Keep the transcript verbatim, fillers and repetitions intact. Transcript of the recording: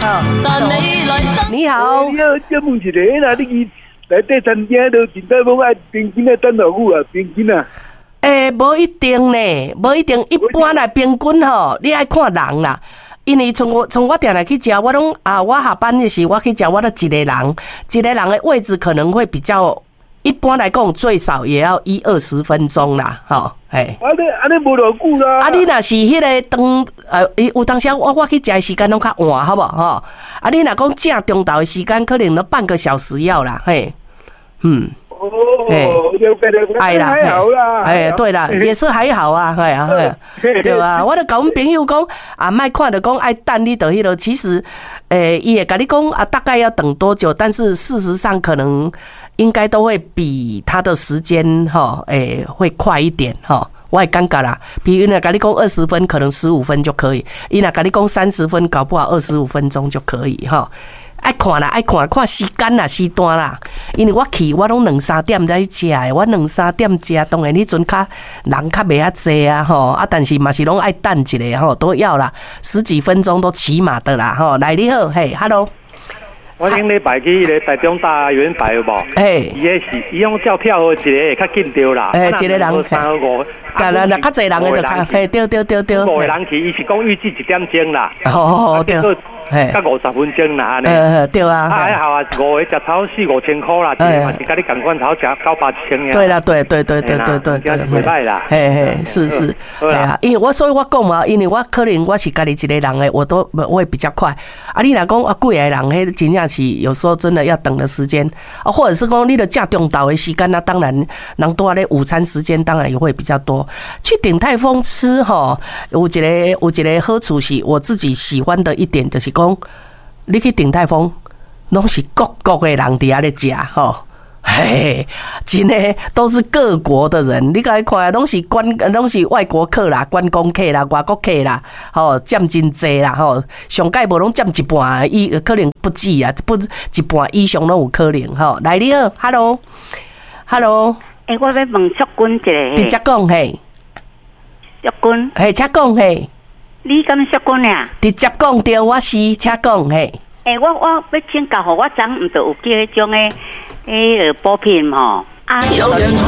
哈。你好。 你好，这问一个啦，你来底餐厅都鼎泰丰爱平均啊等多久啊？平均啊？ 诶，无一定呢，无一定。一般来平均吼，你爱看人啦。因为从我从我定来去食，我拢啊，我下班的时我去食，我都一个人，一个人的位置可能会比较。一般来讲，最少也要一二十分钟啦，吼，嘿。 啊，你啊，你无偌久啦。 啊，你若是迄个当呃，有当时我我去食的时间拢较晚，好不吼？啊，你若讲正中昼的时间，可能都半个小时要啦，嘿，嗯。 哦，了解了解， 哎啦， 还好啦。 哎，对啦，也是还好啊，哎呀，对啊，我就甲阮朋友讲啊，莫看着讲爱等你到迄落，其实，诶，伊会甲你讲啊，大概要等多久，但是事实上可能应该都会比他的时间哈，诶，会快一点哈。我也感觉啦，比如呢，甲你讲二十分，可能十五分就可以；伊若甲你讲三十分，搞不好二十五分钟就可以哈。爱看啦，爱看看时间啦，时段啦。因为我去，我拢两三点才去食的，我两三点食，当然迄阵较人较袂遐济啊吼，啊，但是嘛是拢爱等一下吼，都要啦，十几分钟都起码的啦吼。来你好，嘿 ，hello。 我顶礼拜去咧台中大圆摆有无？ 诶， 伊个是伊用叫票号一个会较紧着啦。 诶，一个人三号五， 但啦，较济人诶就较，嘿，对对对对。 五个人去，伊是讲预计一点钟啦。 哦，对。 嘿，甲五十分钟啦安尼。 呃，对啊。 啊，还好啊，五个食超四五千块啦，一个嘛是甲你共款超食九八千呀。 对啦，对对对对对对对。 袂歹啦。 嘿嘿，是是。对啊，因为我所以我讲嘛，因为我可能我是家己一个人诶，我都会比较快。啊，你若讲啊，几个人迄真正是有时候真的要等的时间啊，或者是讲你的正中昼的时间，那当然人多咧，午餐时间当然也会比较多。去鼎泰丰吃哈，有一个有一个好处是我自己喜欢的一点就是讲，你去鼎泰丰，拢是各国的人伫遐咧食吼。嘿，真的都是各国的人，你来看，拢是观，拢是外国客啦、观光客啦、外国客啦，吼，占真济啦，吼，上届无拢占一半，伊可能不止啊，不一半以上拢有可能，吼。来你好 ，hello，hello， 诶，我要问淑君一个， 直接讲嘿， 淑君， 嘿，请讲嘿， 你敢淑君啊？ 直接讲对，我是，请讲嘿。 诶，我我要请教，互我昨毋就有叫迄种诶。诶，补品吼，啊，